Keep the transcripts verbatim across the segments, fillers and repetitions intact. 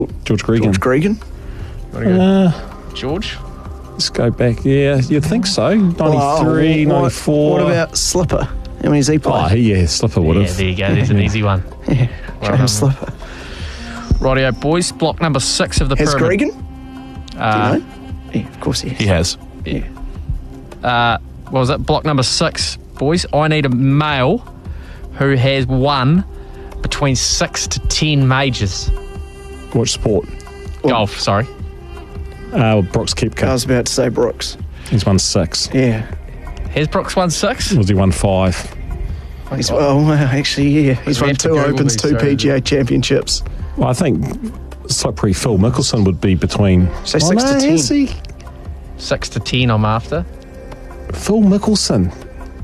George Gregan. George Gregan. Uh, George? Let's go back. Yeah, you'd think so. ninety-three, Wow. ninety-four. What, what about Slipper? How many's he Oh, played? he, yeah, Slipper would have. Yeah, there you go. There's an easy one. Yeah, Well James done. Slipper. Rightio, boys. Block number six of the Has pyramid. Gregan? Uh, Do you know? Yeah, of course he has. He has. Yeah. uh, what was it? Block number six, boys. I need a male who has won between six to ten majors. Watch sport. Golf, sorry. Uh, Brooks Koepka. I was about to say Brooks. He's won six. Yeah. Has Brooks won six? Was he won five? He's, well, actually, yeah. He's We won have to two Google Opens, these, two sorry. P G A championships. Well, I think it's like pretty Phil Mickelson would be between. Say Oh, six no, to ten. is he? Six to ten, I'm after. Phil Mickelson.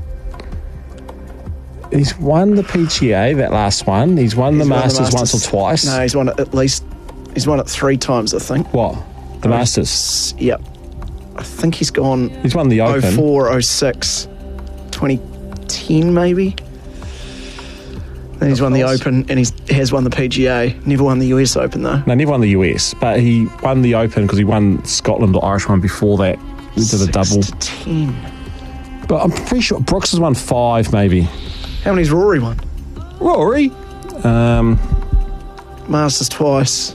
He's won the P G A, that last one. He's won He's the won the Masters once or Masters. twice. No, he's won it at least. He's won it three times, I think. What? The Masters. S- Yep. I think he's gone He's won the oh Open. four, oh six, twenty ten maybe. Then he's won the course. Open and he has won the P G A. Never won the U S Open though. No, never won the U S, but he won the Open because he won Scotland or Irish one before that. He did a Six double. to ten. But I'm pretty sure Brooks has won five, maybe. How many's Rory won? Rory? Um, Masters twice.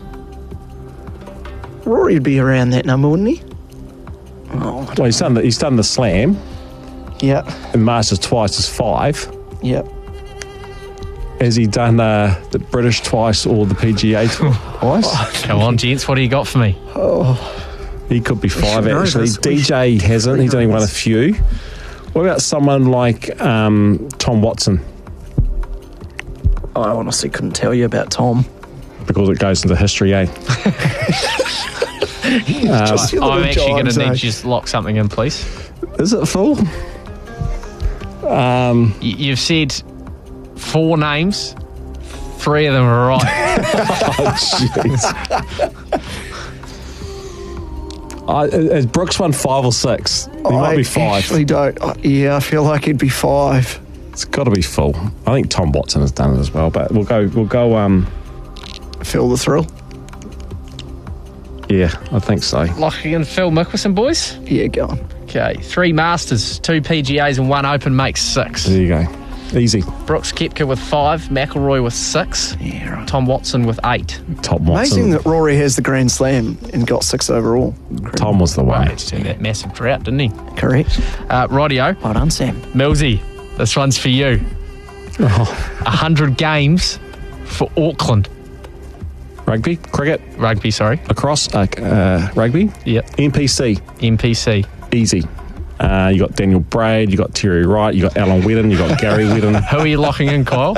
Rory would be around that number, wouldn't he? Oh, I well, he's done the, he's done the Slam, don't- yeah, and Masters twice is five. yeah. Has he done uh, the British twice or the P G A twice? Come on, gents. What do you got for me? He could be five, should know actually. this. We D J should- hasn't. we He's only know won a this. few. What about someone like um, Tom Watson? I honestly couldn't tell you about Tom. Because it goes into history, eh? Just your I'm little actually going jibes, to need eh? you to just lock something in, please. Is it full? Um, Y- You've said four names. Three of them are right. oh, jeez. I, has Brooks won five or six? He might I be five. actually don't. uh, Yeah, I feel like it'd be five. It's got to be full. I think Tom Watson has done it as well, but we'll go. We'll go. Um, Feel the thrill. yeah, I think so. Locking in Phil Mickelson, boys. Yeah, go on. Okay, three Masters, two P G As and one Open makes six. There you go. Easy. Brooks Koepka with five, McIlroy with six, Yeah, right. Tom Watson with eight. Tom Watson. Amazing that Rory has the Grand Slam and got six overall. Tom was the one. Right, to that massive drought, didn't he? Correct. Uh, rightio, Well done, Sam. Millsy, this one's for you. Oh, A hundred games for Auckland. rugby, cricket, Rugby, sorry. lacrosse, uh, uh, rugby, Yep, N P C, M P C. easy. Uh, you got Daniel Braid, you got Terry Wright, you got Alan Whedon, you got Gary Whedon. Who are you locking in, Kyle?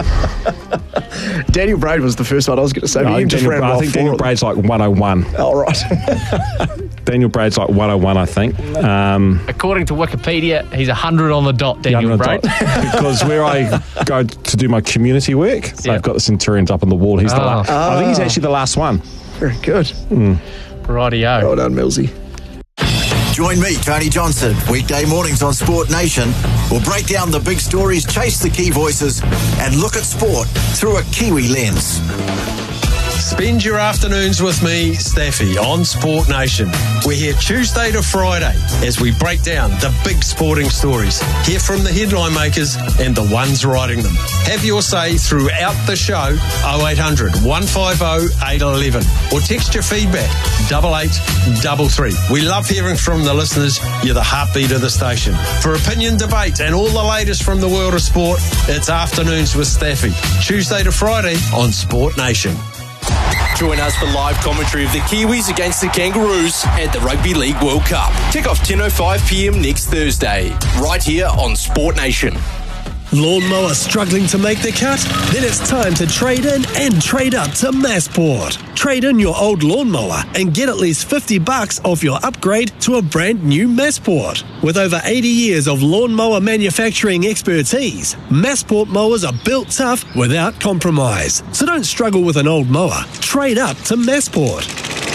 Daniel Braid was the first one I was going to say. No, but you just Daniel, ran I off think four Daniel of them. Braid's like one oh one. Oh, right. Daniel Braid's like one oh one, I think. Um, According to Wikipedia, he's one hundred on the dot, Daniel Young Braid. adult. Because where I go to do my community work, so Yeah. I've got the Centurions up on the wall. He's the Oh. last. I think he's actually the last one. Very good. Rightio. Well done, Millsy. Join me, Tony Johnson, weekday mornings on Sport Nation. We'll break down the big stories, chase the key voices, and look at sport through a Kiwi lens. Spend your afternoons with me, Staffy, on Sport Nation. We're here Tuesday to Friday as we break down the big sporting stories. Hear from the headline makers and the ones writing them. Have your say throughout the show, oh eight hundred, one five oh, eight one one, or text your feedback, double eight double three. We love hearing from the listeners. You're the heartbeat of the station. For opinion, debate, and all the latest from the world of sport, it's Afternoons with Staffy, Tuesday to Friday on Sport Nation. Join us for live commentary of the Kiwis against the Kangaroos at the Rugby League World Cup. Kick off ten oh five p.m. next Thursday, right here on Sport Nation. Lawnmower struggling to make the cut? Then it's time to trade in and trade up to Massport. Trade in your old lawnmower and get at least fifty bucks off your upgrade to a brand new Massport. With over eighty years of lawnmower manufacturing expertise, Massport mowers are built tough without compromise. So don't struggle with an old mower. Trade up to Massport.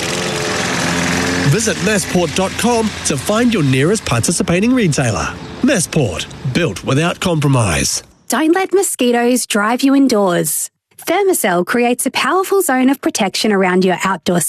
Visit massport dot com to find your nearest participating retailer. Massport, built without compromise. Don't let mosquitoes drive you indoors. Thermacell creates a powerful zone of protection around your outdoor